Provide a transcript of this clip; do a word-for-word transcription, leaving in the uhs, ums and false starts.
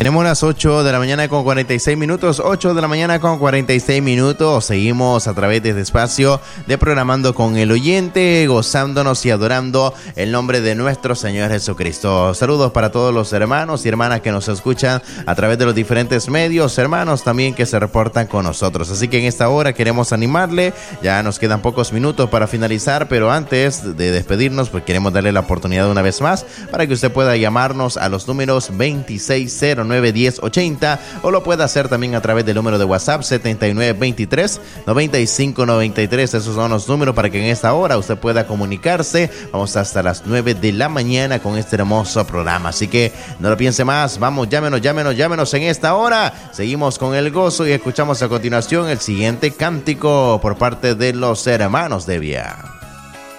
Tenemos las ocho de la mañana con cuarenta y seis minutos, ocho de la mañana con cuarenta y seis minutos. Seguimos a través de este espacio de Programando con el Oyente, gozándonos y adorando el nombre de nuestro Señor Jesucristo. Saludos para todos los hermanos y hermanas que nos escuchan a través de los diferentes medios, hermanos también que se reportan con nosotros. Así que en esta hora queremos animarle, ya nos quedan pocos minutos para finalizar, pero antes de despedirnos, pues queremos darle la oportunidad una vez más para que usted pueda llamarnos a los números veintiséis cero nueve diez ochenta o lo puede hacer también a través del número de WhatsApp setenta y nueve veintitrés noventa y cinco noventa y tres. Esos son los números para que en esta hora usted pueda comunicarse. Vamos hasta las nueve de la mañana con este hermoso programa, así que no lo piense más, vamos, llámenos, llámenos, llámenos en esta hora. Seguimos con el gozo y escuchamos a continuación el siguiente cántico por parte de los hermanos de Vía.